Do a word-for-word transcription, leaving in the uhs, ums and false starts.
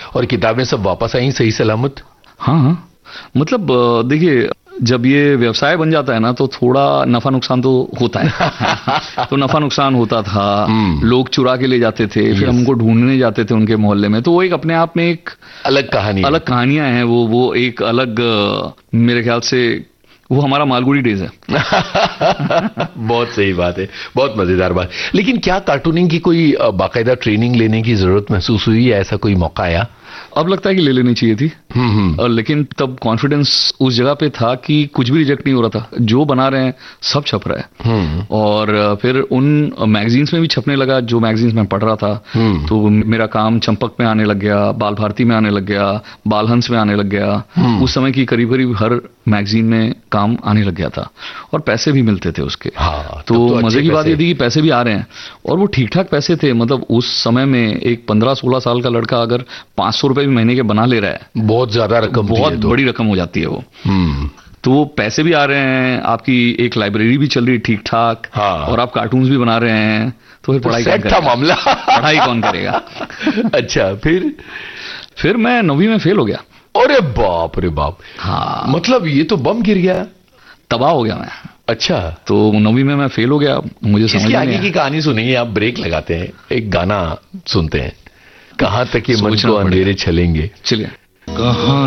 और किताबें सब वापस आई सही सलामत? हाँ हाँ, मतलब देखिए, जब ये व्यवसाय बन जाता है ना तो थोड़ा नफा नुकसान तो होता है। तो नफा नुकसान होता था, लोग चुरा के ले जाते थे, फिर हमको ढूंढने जाते थे उनके मोहल्ले में, तो वो एक अपने आप में एक अलग कहानी, अलग कहानियां हैं। वो वो एक अलग, मेरे ख्याल से वो हमारा मालगुडी डेज है। बहुत सही बात है, बहुत मजेदार बात। लेकिन क्या कार्टूनिंग की कोई बाकायदा ट्रेनिंग लेने की जरूरत महसूस हुई या ऐसा कोई मौका आया? अब लगता है कि ले लेनी चाहिए थी, और लेकिन तब कॉन्फिडेंस उस जगह पे था कि कुछ भी रिजेक्ट नहीं हो रहा था, जो बना रहे हैं सब छप रहा है। और फिर उन मैगजीन्स में भी छपने लगा जो मैगजीन्स में पढ़ रहा था। तो मेरा काम चंपक में आने लग गया, बाल भारती में आने लग गया, बालहंस में आने लग गया। उस समय की करीब करीब हर मैगजीन में काम आने लग गया था और पैसे भी मिलते थे उसके। हाँ, तो, तो मजे की बात ये थी कि पैसे भी आ रहे हैं और वो ठीक ठाक पैसे थे। मतलब उस समय में एक पंद्रह सोलह साल का लड़का अगर पांच सौ रुपए भी महीने के बना ले रहा है, बहुत ज्यादा रकम, बहुत बड़ी रकम हो जाती है वो। तो वो पैसे भी आ रहे हैं, आपकी एक लाइब्रेरी भी चल रही है ठीक ठाक, हाँ। और आप कार्टून्स भी बना रहे हैं, तो फिर पढ़ाई कौन करेगा? मामला पढ़ाई कौन करेगा? अच्छा, फिर फिर मैं नौवीं में फेल हो गया। अरे बाप रे बाप। हाँ, मतलब ये तो बम गिर गया, तबाह हो गया मैं। अच्छा, तो नौवीं में मैं फेल हो गया। मुझे समझ इसकी आगे की कहानी सुनेंगे, आप ब्रेक लगाते हैं, एक गाना सुनते हैं, कहां तक ये मन को अंधेरे चलेंगे। चलिए। कहां